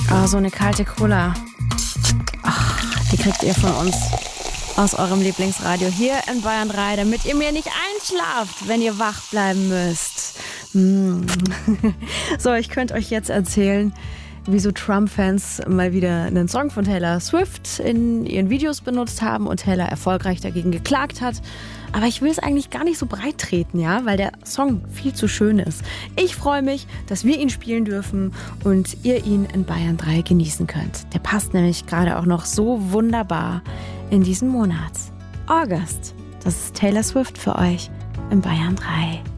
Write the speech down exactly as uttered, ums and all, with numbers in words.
Oh, so eine kalte Cola. Ach, die kriegt ihr von uns aus eurem Lieblingsradio hier in Bayern drei, damit ihr mir nicht einschlaft, wenn ihr wach bleiben müsst. Mm. So, ich könnte euch jetzt erzählen, wieso Trump-Fans mal wieder einen Song von Taylor Swift in ihren Videos benutzt haben und Taylor erfolgreich dagegen geklagt hat. Aber ich will es eigentlich gar nicht so breit treten, ja, weil der Song viel zu schön ist. Ich freue mich, dass wir ihn spielen dürfen und ihr ihn in Bayern drei genießen könnt. Der passt nämlich gerade auch noch so wunderbar in diesen Monat. August, das ist Taylor Swift für euch in Bayern drei.